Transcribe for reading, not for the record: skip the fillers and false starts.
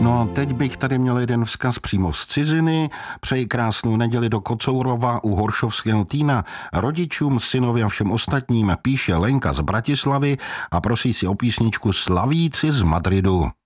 No a teď bych tady měl jeden vzkaz přímo z ciziny. Přeji krásnou neděli do Kocourova u Horšovského Týna. Rodičům, synovi a všem ostatním píše Lenka z Bratislavy a prosí si o písničku Slavíci z Madridu.